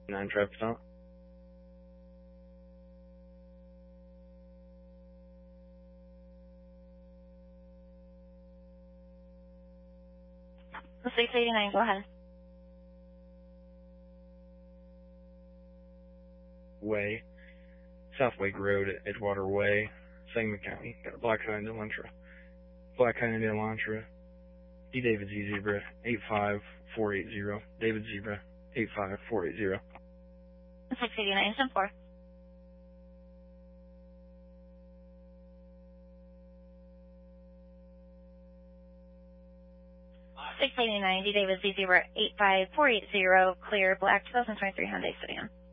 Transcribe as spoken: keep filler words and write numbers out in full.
nine traffic stop. six eighty-nine, go ahead. Way, South Lake Road, Edgewater Way, Sangamon County. Got a black Hyundai Elantra. Black Hyundai Elantra. D David Z Zebra, eight five four eight zero. David Zebra, eight five four eight zero. six eighty-nine, ten four. six eighty-nine, D David Z Zebra, eight five four eight zero, clear, black, twenty twenty-three Hyundai Sedan.